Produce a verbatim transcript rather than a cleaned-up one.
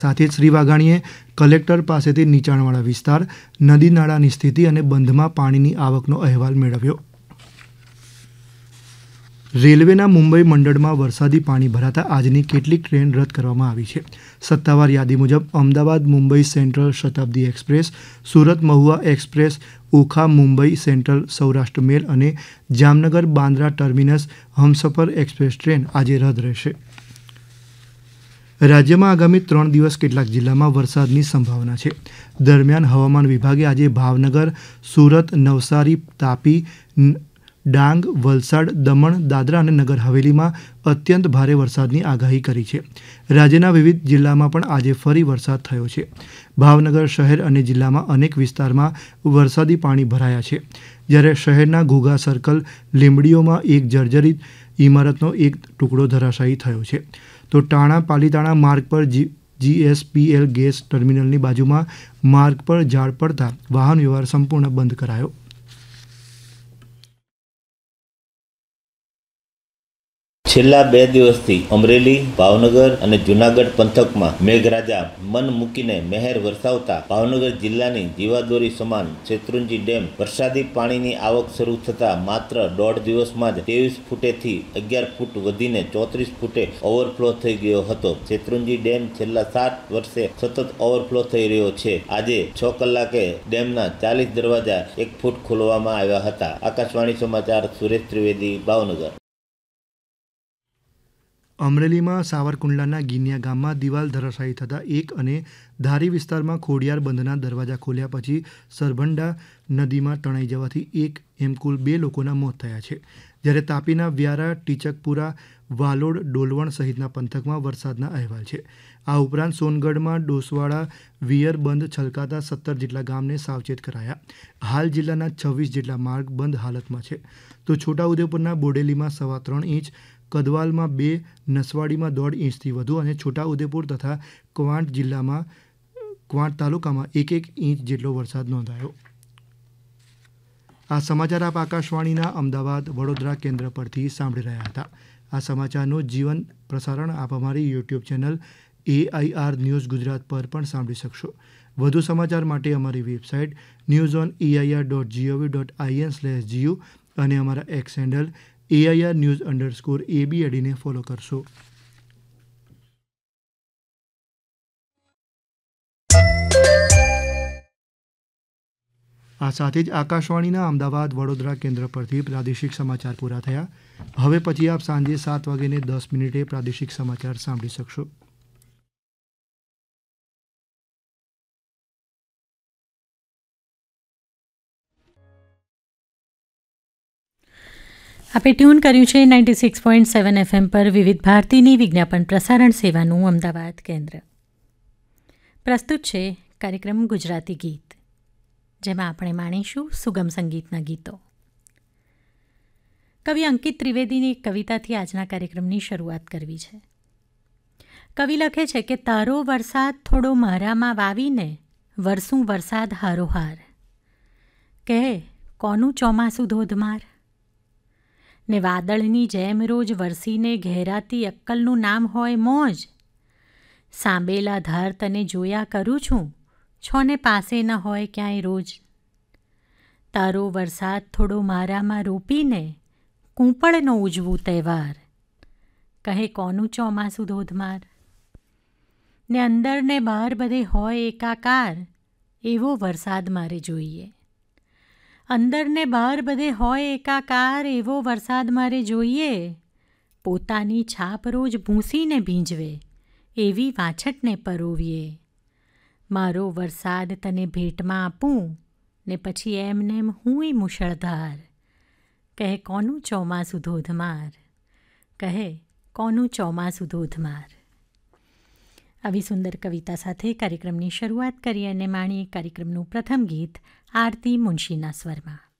સાથે જ શ્રી વાઘાણીએ કલેક્ટર પાસેથી નીચાણવાળા વિસ્તાર, નદી નાળાની સ્થિતિ અને બંધમાં પાણીની આવકનો અહેવાલ મેળવ્યો. રેલવેના મુંબઈ મંડળમાં વરસાદી પાણી ભરાતા આજની કેટલીક ટ્રેન રદ કરવામાં આવી છે. સત્તાવાર યાદી મુજબ અમદાવાદ મુંબઈ સેન્ટ્રલ શતાબ્દી express, Surat Mahuva express, Okha Mumbai central Saurashtra મેલ અને Jamnagar Bandra terminus Humsafar express train આજે રદ રહેશે. રાજ્યમાં આગામી ત્રણ દિવસ કેટલાક જિલ્લામાં વરસાદની સંભાવના છે. દરમિયાન હવામાન વિભાગે આજે ભાવનગર, સુરત, નવસારી, તાપી, ડાંગ, વલસાડ, દમણ, દાદરા અને નગર હવેલીમાં અત્યંત ભારે વરસાદની આગાહી કરી છે. રાજ્યના વિવિધ જિલ્લામાં પણ આજે ફરી વરસાદ થયો છે. ભાવનગર શહેર અને જિલ્લામાં અનેક વિસ્તારમાં વરસાદી પાણી ભરાયા છે. જ્યારે શહેરના ઘોઘા સર્કલ, લીંબડીઓમાં એક જર્જરિત ઇમારતનો એક ટુકડો ધરાશાયી થયો છે. તો ટાણા પાલીતાણા માર્ગ પર જી જીએસપીએલ ગેસ ટર્મિનલની બાજુમાં માર્ગ પર ઝાડ પડતા વાહન વ્યવહાર સંપૂર્ણ બંધ કરાયો. છેલ્લા બે દિવસથી અમરેલી, ભાવનગર અને જૂનાગઢ પંથકમાં મેઘરાજા મન મૂકીને મહેર વરસાવતા ભાવનગર જિલ્લાની જીવાદોરી સમાન શેત્રુંજી ડેમ વરસાદી પાણીની આવક શરૂ થતાં માત્ર દોઢ દિવસમાં જ ત્રેવીસ ફૂટેથી અગિયાર ફૂટ વધીને ચોત્રીસ ફૂટે ઓવરફ્લો થઈ ગયો હતો. શેત્રુંજી ડેમ છેલ્લા સાત વર્ષે સતત ઓવરફ્લો થઈ રહ્યો છે. આજે છ કલાકે ડેમના ચાલીસ દરવાજા એક ફૂટ ખોલવામાં આવ્યા હતા. આકાશવાણી સમાચાર, સુરેશ ત્રિવેદી, ભાવનગર. અમરેલીમાં સાવરકુંડલાના ગિનિયા ગામમાં દિવાલ ધરાશાયી થતાં એક અને ધારી વિસ્તારમાં ખોડિયાર બંધના દરવાજા ખોલ્યા પછી સરભંડા નદીમાં તણાઈ જવાથી એક એમ કુલ બે લોકોના મોત થયા છે. જ્યારે તાપીના વ્યારા, ટીચકપુરા, વાલોડ, ડોલવણ સહિતના પંથકમાં વરસાદના અહેવાલ છે. આ ઉપરાંત સોનગઢમાં ડોસવાડા વિયર બંધ છલકાતા સત્તર જેટલા ગામને સાવચેત કરાયા. હાલ જિલ્લાના છવ્વીસ જેટલા માર્ગ બંધ હાલતમાં છે. તો છોટાઉદેપુરના બોડેલીમાં સવા ત્રણ ઇંચ, કદવાલમાં બે, નસવાડીમાં દોઢ ઇંચથી વધુ અને છોટાઉદેપુર તથા ક્વાંટ જિલ્લામાં ક્વાંટ તાલુકામાં એક એક ઇંચ જેટલો વરસાદ નોંધાયો. આ સમાચાર આપ આકાશવાણીના અમદાવાદ વડોદરા કેન્દ્ર પરથી સાંભળી રહ્યા હતા. આ સમાચારનું જીવન પ્રસારણ આપ અમારી YouTube channel AIR news Gujarat પર પણ સાંભળી શકશો. વધુ સમાચાર માટે અમારી website news on AIR dot GOV dot IN slash GU અને અમારા x handle AIR news underscore એબી એડીને ફોલો કરશો. આ સાથે જ આકાશવાણીના અમદાવાદ વડોદરા કેન્દ્ર પરથી પ્રાદેશિક સમાચાર પૂરા થયા. હવે પછી આપ સાંજે સાત વાગ્યે દસ મિનિટે પ્રાદેશિક સમાચાર સાંભળી શકશો. આપે ટ્યુન કર્યું છે ninety six point seven FM પર વિવિધ ભારતીની વિજ્ઞાપન પ્રસારણ સેવાનું અમદાવાદ કેન્દ્ર. પ્રસ્તુત છે કાર્યક્રમ ગુજરાતી ગીત, જેમાં આપણે માણીશું સુગમ સંગીતના ગીતો. કવિ અંકિત ત્રિવેદીની કવિતાથી આજના કાર્યક્રમની શરૂઆત કરવી છે. કવિ લખે છે કે તારો વરસાદ થોડો મારામાં વાવીને વરસું વરસાદ હારોહાર, કહે કોનું ચોમાસું ધોધમાર, ને વાદળની જેમ રોજ વરસીને ઘેરાતી અક્કલનું નામ હોય મોજ. સાંબેલા ધાર તને જોયા કરું છું, છોને પાસે ન હોય ક્યાંય રોજ. તારો વરસાદ થોડો મારામાં રોપીને કૂંપળનો ઉજવું તહેવાર, કહે કોનું ચોમાસું ધોધમાર. ને અંદર ને બહાર બધે હોય એકાકાર, એવો વરસાદ મારે જોઈએ. અંદર ને બહાર બધે હોય એકાકાર, એવો વરસાદ મારે જોઈએ. પોતાની છાપ રોજ ભૂંસીને ભીંજવે, એવી વાછટને પરોવીએ. મારો વરસાદ તને ભેટમાં આપું, ને પછી એમનેમ હુંય મુશળધાર, કહે કોનું ચોમાસું ધોધમાર, કહે કોનું ચોમાસું ધોધમાર. આવી સુંદર કવિતા સાથે કાર્યક્રમની શરૂઆત કરી અને માણીએ કાર્યક્રમનું પ્રથમ ગીત આરતી મુનશીના સ્વરમાં.